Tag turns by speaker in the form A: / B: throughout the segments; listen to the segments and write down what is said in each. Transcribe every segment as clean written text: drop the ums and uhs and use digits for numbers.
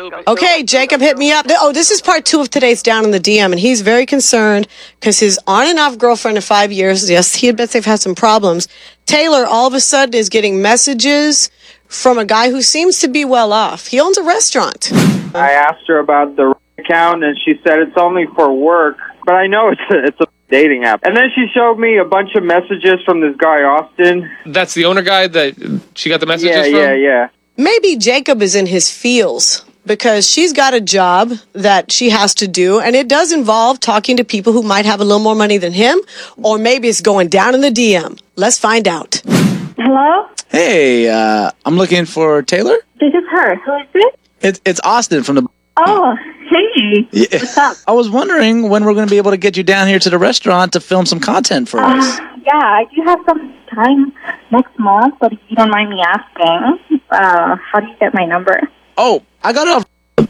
A: Okay, Jacob hit me up. Oh, this is part 2 of today's Down in the DM, and he's very concerned because his on and off girlfriend of 5 years, yes, he admits they've had some problems. Taylor all of a sudden is getting messages from a guy who seems to be well off. He owns a restaurant.
B: I asked her about the account, and she said it's only for work, but I know it's a dating app. And then she showed me a bunch of messages from this guy, Austin.
C: That's the owner guy that she got the messages from?
B: Yeah.
A: Maybe Jacob is in his feels because she's got a job that she has to do, and it does involve talking to people who might have a little more money than him, or maybe it's going down in the DM. Let's find out.
D: Hello?
E: Hey, I'm looking for Taylor.
D: This is her. Who is this?
E: It's Austin from the...
D: Oh, hey.
E: Yeah.
D: What's up?
E: I was wondering when we're going to be able to get you down here to the restaurant to film some content for us.
D: Yeah, I do have some time next month, but if you don't mind me asking, how do you get my number?
E: Oh, I got it off...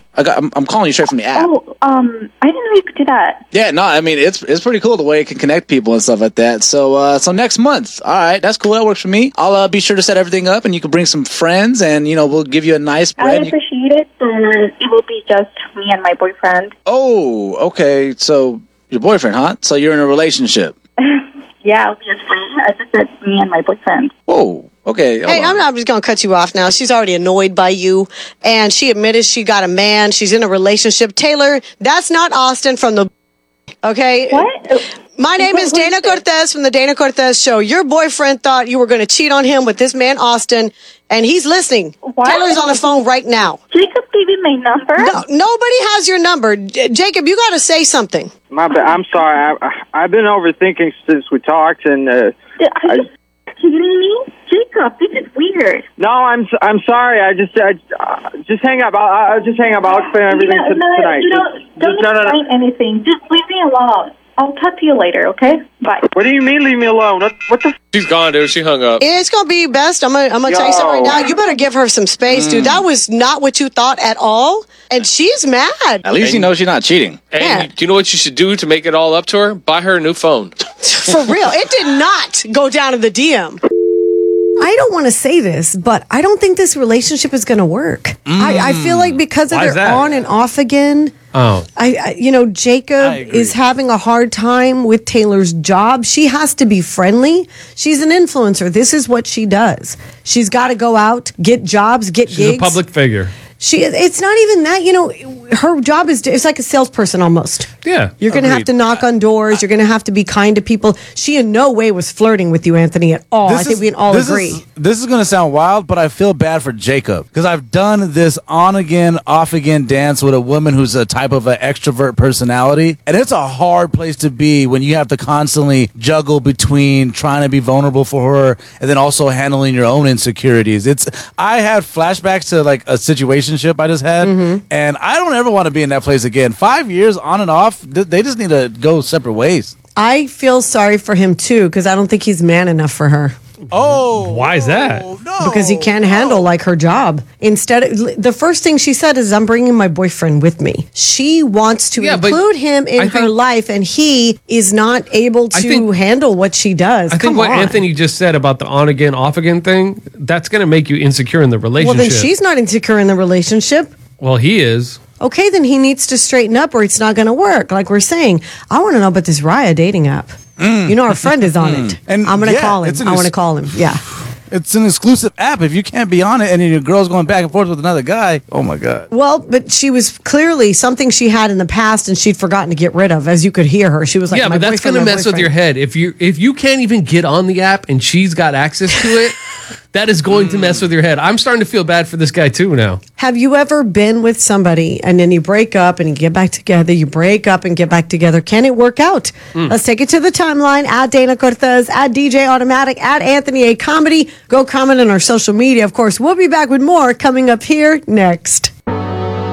E: I'm calling you straight from the app.
D: Oh, I didn't know you could do that.
E: Yeah, no, I mean, it's pretty cool the way it can connect people and stuff like that. So next month. All right, that's cool. That works for me. I'll be sure to set everything up, and you can bring some friends, and, we'll give you a nice bread.
D: I appreciate it, but it will be just me and my boyfriend.
E: Oh, okay. So, your boyfriend, huh? So you're in a relationship?
D: Yeah, obviously. I just said me and my boyfriend.
E: Whoa. Okay.
A: Hey, I'm just going to cut you off now. She's already annoyed by you, and she admitted she got a man. She's in a relationship. Taylor, that's not Austin from the... Okay?
D: What?
A: My name is Dana Cortez from the Dana Cortez Show. Your boyfriend thought you were going to cheat on him with this man, Austin, and he's listening.
D: What?
A: Taylor's on the phone right now.
D: Jacob gave you my number?
A: No, nobody has your number. Jacob, you got to say something.
B: My bad. I'm sorry. I've been overthinking since we talked, and
D: Are you kidding me? Jacob, this is weird.
B: no, I'm sorry. I just hang up. I'll just hang up. I'll explain everything tonight.
D: Don't explain anything. Just leave me alone. I'll talk to you later, okay? Bye.
B: What do you mean, leave me alone? What the?
C: She's gone, dude. She hung up.
A: It's going to be best. I'm gonna tell you something right now. You better give her some space, dude. That was not what you thought at all, and she's mad.
E: At least you know she's not cheating.
C: And
A: Yeah.
C: do you know what you should do to make it all up to her? Buy her a new phone.
A: For real. It did not go down in the DM. I don't want to say this, but I don't think this relationship is going to work. I feel like because of
F: Why is
A: their
F: that?
A: on and off again.
F: Oh.
A: Jacob is having a hard time with Taylor's job. She has to be friendly. She's an influencer. This is what she does. She's got to go out, get jobs, get
F: She's
A: gigs.
F: a public figure.
A: It's not even that, her job it's like a salesperson almost.
F: Yeah.
A: You're going to have to knock on doors. You're going to have to be kind to people. She in no way was flirting with you, Anthony, at all. I think we can all agree.
G: This is going to sound wild, but I feel bad for Jacob because I've done this on again, off again dance with a woman who's a type of an extrovert personality. And it's a hard place to be when you have to constantly juggle between trying to be vulnerable for her and then also handling your own insecurities. I had flashbacks to like a situationship I just had, and I don't ever want to be in that place again. 5 years on and off, they just need to go separate ways.
A: I feel sorry for him, too, because I don't think he's man enough for her.
G: Oh,
F: Why is that?
G: No,
A: Because he can't handle like her job. Instead, the first thing she said is, "I'm bringing my boyfriend with me." She wants to
C: Yeah, but
A: include him in
C: I
A: her
C: think-
A: life, and he is not able to handle what she does.
F: I think
A: Come
F: what
A: on.
F: Anthony just said about the on again, off again thing, that's going to make you insecure in the
A: Well,
F: relationship.
A: then she's not insecure in the relationship.
F: Well, he is.
A: Okay, then he needs to straighten up, or it's not going to work. Like we're saying, I want to know about this Raya dating app. Our friend is on it,
G: And
A: I'm going to
G: yeah,
A: call him.
G: it's an
A: I want to call him. Yeah.
G: It's an exclusive app. If you can't be on it and your girl's going back and forth with another guy, oh my God.
A: Well, but she was clearly something she had in the past and she'd forgotten to get rid of. As you could hear her, she was like,
F: Yeah,
A: "My
F: but that's
A: boyfriend,
F: going to
A: my
F: mess with
A: boyfriend."
F: your head. If you can't even get on the app and she's got access to it, that is going to mess with your head. I'm starting to feel bad for this guy too now.
A: Have you ever been with somebody and then you break up and you get back together? You break up and get back together. Can it work out? Let's take it to the timeline. At Dana Cortez, at DJ Automatic, at Anthony A Comedy. Go comment on our social media. Of course, we'll be back with more coming up here next.